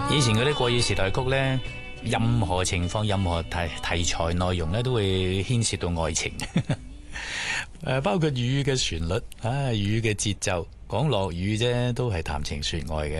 以前嗰啲國語時代曲呢，任何情況、任何題材內容呢，都會牽涉到愛情。包括粵語嘅旋律，粵語嘅節奏，講落雨啫，都係談情說愛嘅。